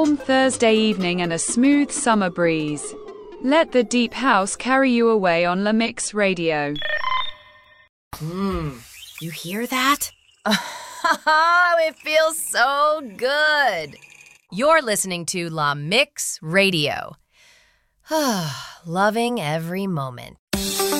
warm Thursday evening and a smooth summer breeze. Let the deep house carry you away on La Mix Radio. You hear that? It feels so good. You're listening to La Mix Radio. Loving every moment.